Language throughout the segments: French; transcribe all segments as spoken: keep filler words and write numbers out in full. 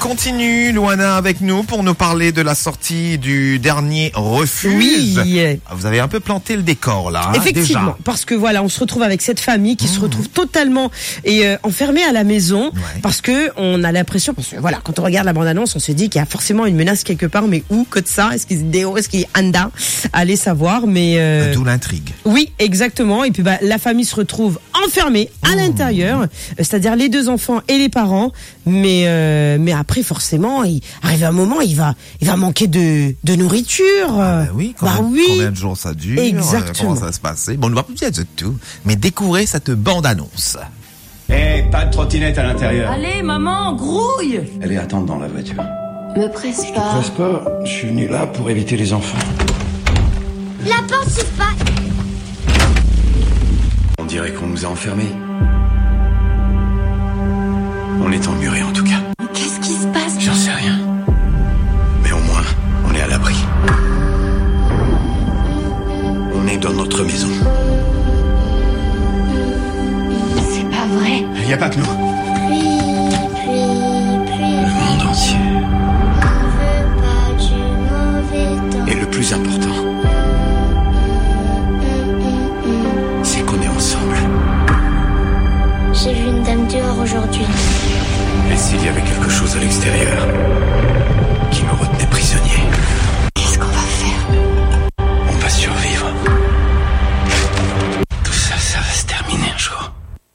continue, Loana, avec nous pour nous parler de la sortie du dernier refuge. Oui. Vous avez un peu planté le décor, là. Hein, Effectivement, déjà. parce que voilà, on se retrouve avec cette famille qui mmh. se retrouve totalement et euh, enfermée à la maison, ouais. parce que on a l'impression, parce que voilà, quand on regarde la bande-annonce, on se dit qu'il y a forcément une menace quelque part, mais où que de ça, est-ce qu'il est est-ce qu'il est anda, allez savoir, mais euh... d'où l'intrigue. Oui, exactement. Et puis bah la famille se retrouve enfermée à mmh. l'intérieur, c'est-à-dire les deux enfants et les parents, mais euh, mais après forcément, il arrive un moment, il va il va manquer de de nourriture. Ah bah oui, combien, bah oui. combien de jours ça dure, exactement. Comment ça va se passer. Bon, on ne va plus dire de tout, mais découvrez cette bande-annonce. Eh, hey, pas de trottinette à l'intérieur. Allez, maman, grouille. Allez, attendre dans la voiture. Me presse je pas. Je te presse pas, je suis venu là pour éviter les enfants. La porte s'ouvre pas. On dirait qu'on nous a enfermés. On est emmurés en tout cas. Qu'est-ce qui se passe? J'en sais rien. Mais au moins, on est à l'abri. On est dans notre maison. C'est pas vrai. Il n'y a pas que nous. Pluie, pluie, pluie. Le monde entier. On veut pas du mauvais temps. Et le plus important, c'est qu'on est ensemble. J'ai vu une dame dehors aujourd'hui. Et s'il y avait quelque chose à l'extérieur qui me retenait prisonnier? Qu'est-ce qu'on va faire? On va survivre. Tout ça, ça va se terminer un jour.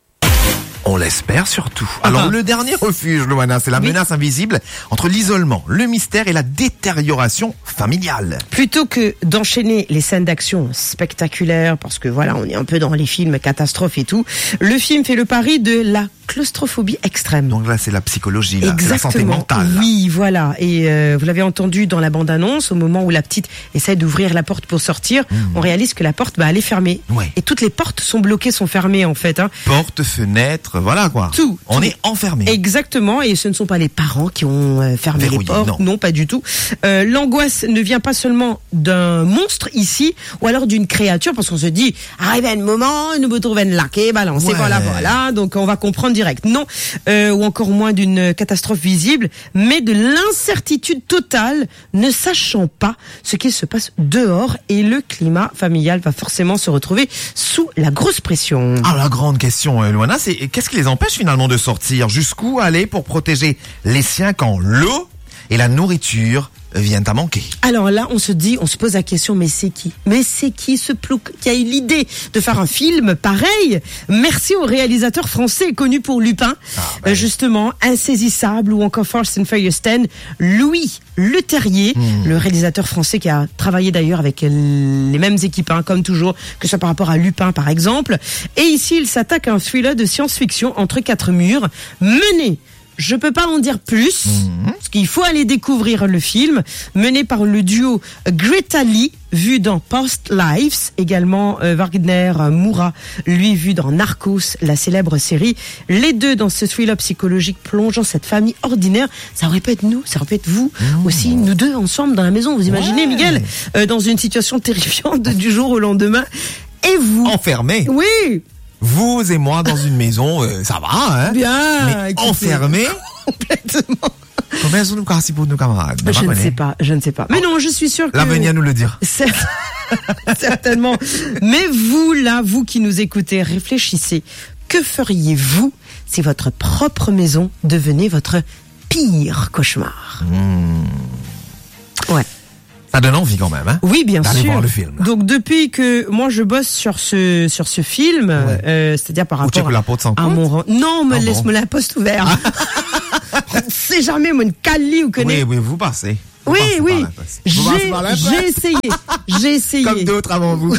On l'espère surtout. Alors, ah. le dernier refuge, Loana, c'est la oui. menace invisible entre l'isolement, le mystère et la détérioration familiale. Plutôt que d'enchaîner les scènes d'action spectaculaires, parce que voilà, on est un peu dans les films catastrophes et tout, le film fait le pari de la claustrophobie extrême. Donc là, c'est la psychologie, là, c'est la santé mentale. Oui, voilà. Et euh, vous l'avez entendu dans la bande-annonce, au moment où la petite essaie d'ouvrir la porte pour sortir, mmh. on réalise que la porte, bah, elle est fermée. Ouais. Et toutes les portes sont bloquées, sont fermées en fait. Hein. Portes, fenêtres, voilà quoi. Tout. On tout. est enfermé. Exactement. Et ce ne sont pas les parents qui ont euh, fermé Verrouillé, les portes. Non. non, pas du tout. Euh, l'angoisse ne vient pas seulement d'un monstre ici, ou alors d'une créature, parce qu'on se dit, arrive à un moment, nous me trouvons laqué, balancé, ouais. voilà, voilà. Donc on va comprendre direct. Non. Euh, ou encore moins d'une catastrophe visible, mais de l'incertitude totale, ne sachant pas ce qui se passe dehors, et le climat familial va forcément se retrouver sous la grosse pression. Ah, la grande question, Loana, c'est qu'est-ce qui les empêche finalement de sortir? Jusqu'où aller pour protéger les siens quand l'eau et la nourriture viennent à manquer? Alors là, on se dit, on se pose la question, mais c'est qui? Mais c'est qui ce plouc qui a eu l'idée de faire un film pareil? Merci au réalisateur français connu pour Lupin, ah, ben. euh, justement, Insaisissable ou encore Fast and Furious dix, Louis Leterrier, mmh. le réalisateur français qui a travaillé d'ailleurs avec les mêmes équipes, hein, comme toujours, que ce soit par rapport à Lupin par exemple. Et ici, il s'attaque à un thriller de science-fiction entre quatre murs, mené. Je peux pas en dire plus, mmh. parce qu'il faut aller découvrir le film, mené par le duo Greta Lee, vu dans Past Lives, également euh, Wagner Moura, lui vu dans Narcos, la célèbre série. Les deux dans ce thriller psychologique plongeant cette famille ordinaire. Ça aurait pu être nous, ça aurait pu être vous, mmh. aussi, nous deux ensemble dans la maison. Vous imaginez, ouais. Miguel, euh, dans une situation terrifiante du jour au lendemain. Et vous? Enfermé. Oui. Vous et moi dans une maison, euh, ça va, hein? Bien. Mais enfermés? Complètement. Combien sont-nous cassés pour nos camarades? Je ne sais pas, je ne sais pas. Mais non, je suis sûre que... L'avenir nous le dire. Certainement. Mais vous, là, vous qui nous écoutez, réfléchissez. Que feriez-vous si votre propre maison devenait votre pire cauchemar? Mmh. Ouais. Ça donne envie quand même, hein? Oui, bien d'aller sûr. voir le film. Donc depuis que moi je bosse sur ce sur ce film, ouais. euh, c'est-à-dire par rapport à, la porte sans à mon non, me ah laisse bon. me la poste ouverte. On ne sait jamais mon cali ou connaît. Oui, oui, vous passez. Vous oui, passez oui. J'ai j'ai essayé, j'ai essayé. Comme d'autres avant vous.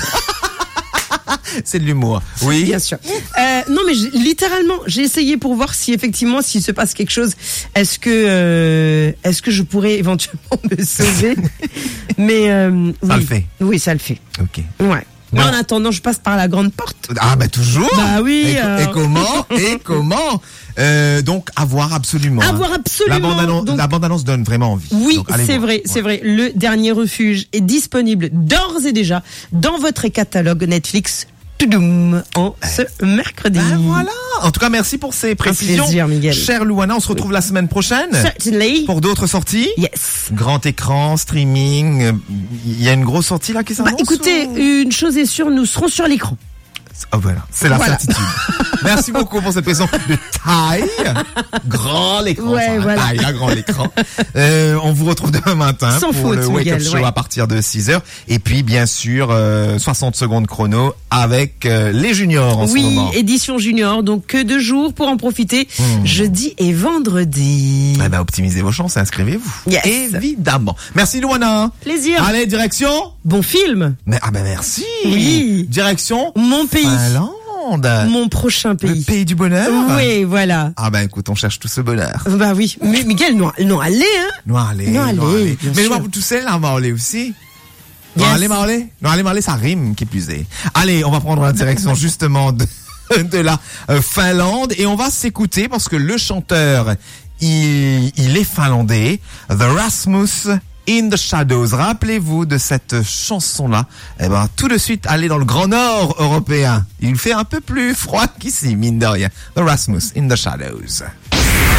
C'est de l'humour. Oui. Bien sûr. Euh, non, mais j'ai, littéralement, j'ai essayé pour voir si effectivement, s'il se passe quelque chose, est-ce que, euh, est-ce que je pourrais éventuellement me sauver? Mais euh, ça oui. le fait. Oui, ça le fait. Ok. Ouais. Non. En attendant, je passe par la grande porte. Ah, bah toujours. Bah oui. Et, alors... et comment Et comment euh, Donc, à voir absolument. À voir absolument. La bande-annonce, donc... la bande-annonce donne vraiment envie. Oui, donc, c'est voir. vrai, ouais. c'est vrai. Le dernier refuge est disponible d'ores et déjà dans votre catalogue Netflix. Toudoum, en ce mercredi. Ben voilà. En tout cas, merci pour ces précisions. Un plaisir, Miguel. Cher Louana, on se retrouve la semaine prochaine. Certainly. Pour d'autres sorties. Yes. Grand écran, streaming. Il y a une grosse sortie là qui s'annonce. Bah, écoutez, ou... une chose est sûre, nous serons sur l'écran. Oh voilà, c'est la Voilà. certitude. Merci beaucoup pour cette précision de taille. Grand l'écran. Ouais, ça, voilà. Taille, à grand l'écran. Euh, on vous retrouve demain matin Sans pour faute, le Wake Up Miguel, Show ouais. à partir de six heures. Et puis, bien sûr, euh, soixante secondes chrono avec euh, les juniors en Oui, ce moment. édition junior, donc que deux jours pour en profiter, Mmh. jeudi et vendredi. Eh ben, optimisez vos chances et inscrivez-vous. Yes. Évidemment. Merci Louana. Plaisir. Allez, direction. Bon film. Mais, ah ben merci. Oui. Direction. Mon pays. Finlande. Mon prochain Le pays. pays du bonheur. Oui, voilà. Ah ben écoute, on cherche tout ce bonheur. Bah oui. Mais Miguel, non, non, allez, hein. Non, allez. Non, allez, bien Mais sûr. moi, tout seul, là, Marley aussi. Non, Yes. allez, Marley. Non, allez, Marley, ça rime, qui plus est. Allez, on va prendre la direction, justement, de, de la euh, Finlande. Et on va s'écouter parce que le chanteur, il, il est finlandais. The Rasmus in the Shadows. Rappelez-vous de cette chanson-là. Eh ben, tout de suite, allez dans le Grand Nord européen. Il fait un peu plus froid qu'ici, mine de rien. The Rasmus in the Shadows.